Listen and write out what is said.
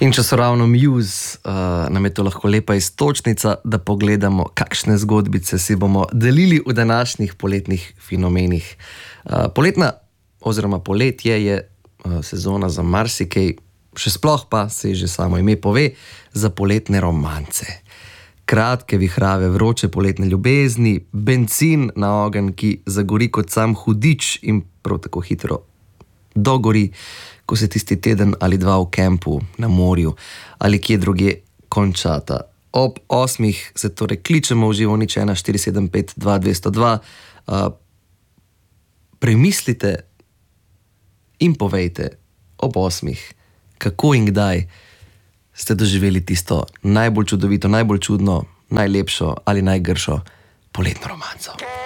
In če so ravno Muse, nam je to lahko lepa iztočnica, da pogledamo, kakšne zgodbice si bomo delili v današnjih poletnih fenomenih. Poletna oziroma poletje je sezona za marsikaj, še sploh pa se že samo ime pove, za poletne romance. Kratke vihrave, vroče poletne ljubezni, bencin na ogenj, ki zagori kot sam hudič in prav tako hitro dogori, ko se tisti teden ali dva v kempu, na morju ali kje drugje končata. Ob 8 se torej kličemo v živo 01 475 2202. Premislite in povejte ob 8, kako in kdaj ste doživeli tisto najbolj čudovito, najbolj čudno, najlepšo ali najgršo poletno romanco.